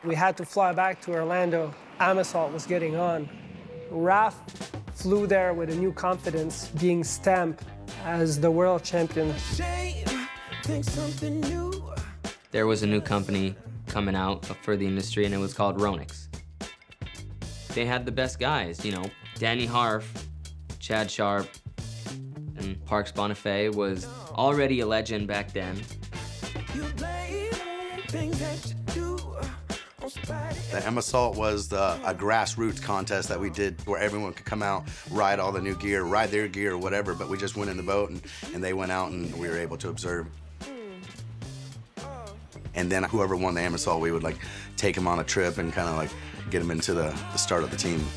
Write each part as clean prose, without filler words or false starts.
We had to fly back to Orlando. Amasol was getting on. Raph flew there with a new confidence, being stamped as the world champion. There was a new company coming out for the industry, and it was called Ronix. They had the best guys, you know, Danny Harf, Chad Sharp, and Parks Bonifay was already a legend back then. The Amasol was a grassroots contest that we did where everyone could come out, ride all the new gear, ride their gear or whatever, but we just went in the boat and they went out and we were able to observe. And then whoever won the Amasol, we would like take them on a trip and kind of like get them into the start of the team.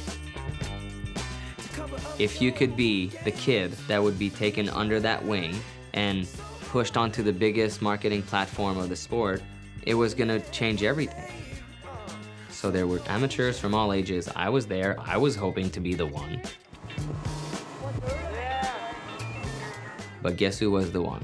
If you could be the kid that would be taken under that wing and pushed onto the biggest marketing platform of the sport, it was gonna change everything. So there were amateurs from all ages. I was there. I was hoping to be the one. But guess who was the one?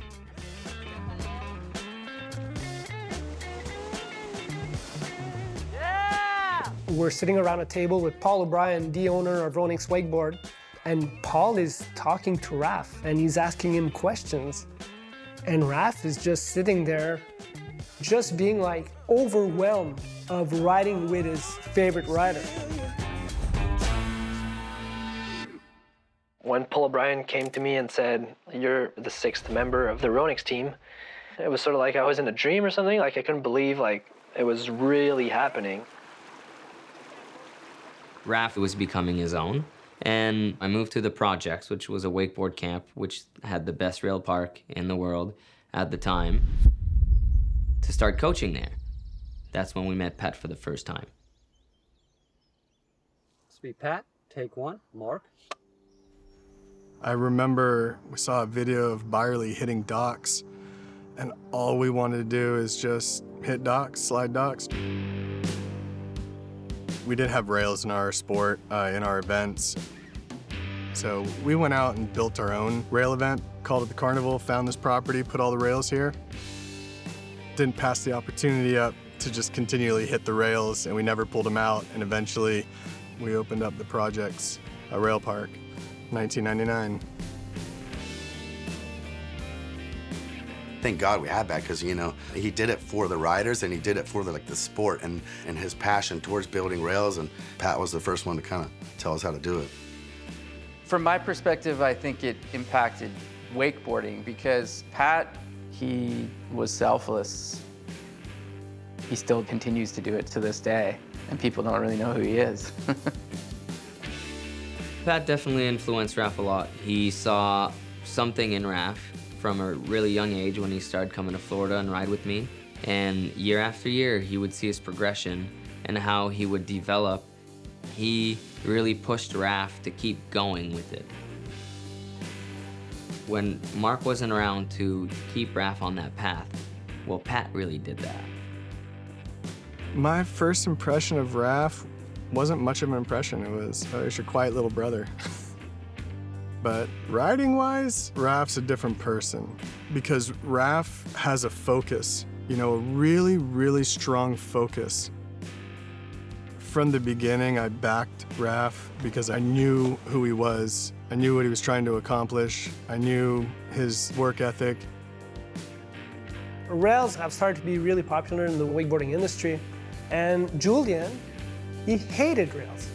We're sitting around a table with Paul O'Brien, the owner of Ronix Wakeboard, and Paul is talking to Raph, and he's asking him questions. And Raph is just sitting there, just being like overwhelmed of riding with his favorite rider. When Paul O'Brien came to me and said, "You're the 6th member of the Ronix team," it was sort of like I was in a dream or something. Like I couldn't believe like it was really happening. Raph was becoming his own, and I moved to the Projects, which was a wakeboard camp, which had the best rail park in the world at the time, to start coaching there. That's when we met Pat for the first time. Sweet Pat, take one. Mark. I remember we saw a video of Byerly hitting docks, and all we wanted to do is just hit docks, slide docks. We did have rails in our sport, in our events. So we went out and built our own rail event, called it the Carnival, found this property, put all the rails here. Didn't pass the opportunity up to just continually hit the rails, and we never pulled them out, and eventually we opened up the Projects Rail Park, 1999. Thank God we had that because, you know, he did it for the riders and he did it for the sport and his passion towards building rails, and Pat was the first one to kind of tell us how to do it. From my perspective, I think it impacted wakeboarding because Pat, he was selfless. He still continues to do it to this day, and people don't really know who he is. Pat definitely influenced Raph a lot. He saw something in Raph from a really young age when he started coming to Florida and ride with me. And year after year, he would see his progression and how he would develop. He really pushed Raph to keep going with it. When Mark wasn't around to keep Raph on that path, well, Pat really did that. My first impression of Raph wasn't much of an impression. It was, oh, he's your quiet little brother. But riding-wise, Raph's a different person because Raph has a focus, you know, a really, really strong focus. From the beginning, I backed Raph because I knew who he was. I knew what he was trying to accomplish. I knew his work ethic. Rails have started to be really popular in the wakeboarding industry, and Julian, he hated rails.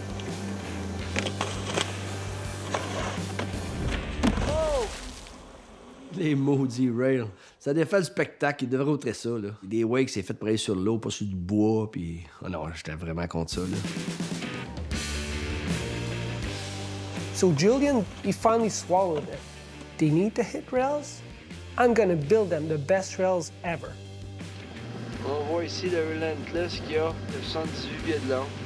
Les maudits rails. Ça défait le spectacle. Il devrait outrer ça, là. Des wakes, c'est fait pour aller sur l'eau, pas sur du bois, puis... Oh non, j'étais vraiment contre ça, là. So Julian, he finally swallowed it. They need to hit rails? I'm gonna build them the best rails ever. On voit ici le Relentless qui a 78 pieds de long.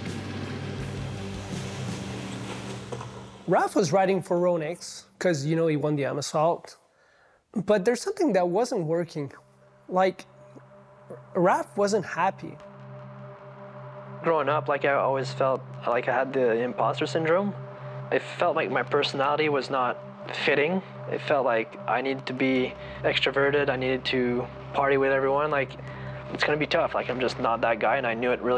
Raph was riding for Ronix because, you know, he won the Amasol. But there's something that wasn't working. Like, Raph wasn't happy. Growing up, like I always felt like I had the imposter syndrome. It felt like my personality was not fitting. It felt like I needed to be extroverted. I needed to party with everyone. Like, it's gonna be tough. Like, I'm just not that guy, and I knew it really